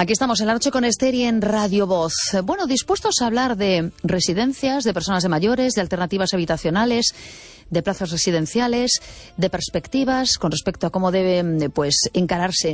Aquí estamos en la noche con Esther y en Radio Voz. Bueno, dispuestos a hablar de residencias, de personas de mayores, de alternativas habitacionales, de plazas residenciales, de perspectivas con respecto a cómo debe encararse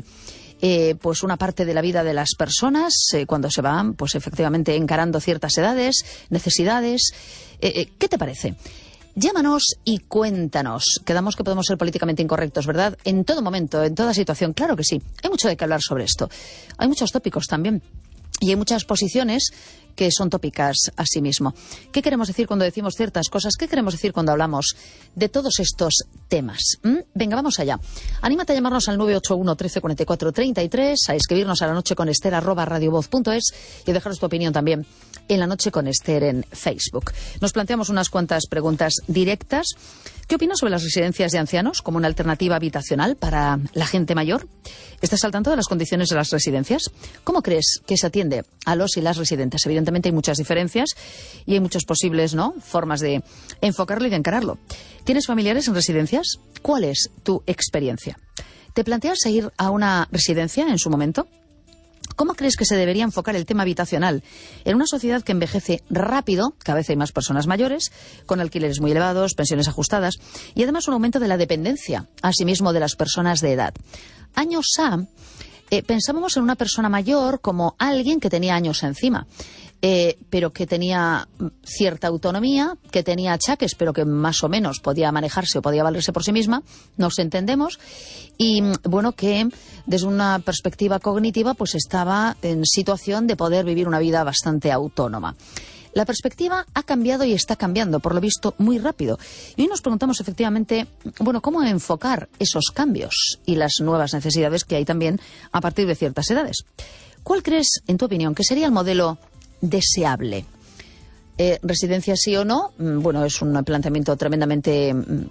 pues una parte de la vida de las personas cuando se van pues efectivamente encarando ciertas edades, necesidades. ¿Qué te parece? Llámanos y cuéntanos. Quedamos que podemos ser políticamente incorrectos, ¿verdad? En todo momento, en toda situación. Claro que sí. Hay mucho de qué hablar sobre esto. Hay muchos tópicos también. Y hay muchas posiciones que son tópicas a sí mismo. ¿Qué queremos decir cuando decimos ciertas cosas? ¿Qué queremos decir cuando hablamos de todos estos temas? Venga, vamos allá. Anímate a llamarnos al 981 13 44 33, a escribirnos a lanocheconester@radiovoz.es y dejaros tu opinión también en La Noche con Esther en Facebook. Nos planteamos unas cuantas preguntas directas. ¿Qué opinas sobre las residencias de ancianos como una alternativa habitacional para la gente mayor? ¿Estás al tanto de las condiciones de las residencias? ¿Cómo crees que se atiende a los y las residentes? Evidentemente hay muchas diferencias y hay muchas posibles formas de enfocarlo y de encararlo. ¿Tienes familiares en residencias? ¿Cuál es tu experiencia? ¿Te planteas ir a una residencia en su momento? ¿Cómo crees que se debería enfocar el tema habitacional en una sociedad que envejece rápido? Cada vez hay más personas mayores, con alquileres muy elevados, pensiones ajustadas y además un aumento de la dependencia, asimismo, de las personas de edad. Años A, pensábamos en una persona mayor como alguien que tenía años encima, pero que tenía cierta autonomía, que tenía achaques, pero que más o menos podía manejarse o podía valerse por sí misma, nos entendemos, y bueno, que desde una perspectiva cognitiva pues estaba en situación de poder vivir una vida bastante autónoma. La perspectiva ha cambiado y está cambiando, por lo visto, muy rápido. Y hoy nos preguntamos efectivamente, ¿cómo enfocar esos cambios y las nuevas necesidades que hay también a partir de ciertas edades? ¿Cuál crees, en tu opinión, que sería el modelo deseable? ¿Residencia sí o no? Bueno, es un planteamiento tremendamente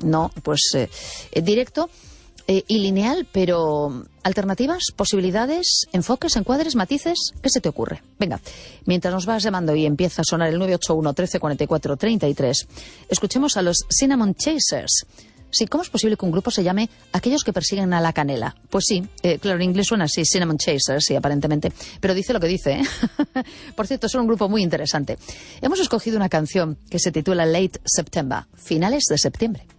directo y lineal, pero alternativas, posibilidades, enfoques, encuadres, matices, ¿qué se te ocurre? Venga, mientras nos vas llamando y empieza a sonar el 981 13 44 33, escuchemos a los Cinnamon Chasers. Sí, ¿cómo es posible que un grupo se llame Aquellos que persiguen a la canela? Pues sí, claro, en inglés suena así, Cinnamon Chasers, sí, aparentemente. Pero dice lo que dice, ¿eh? Por cierto, son un grupo muy interesante. Hemos escogido una canción que se titula Late September, finales de septiembre.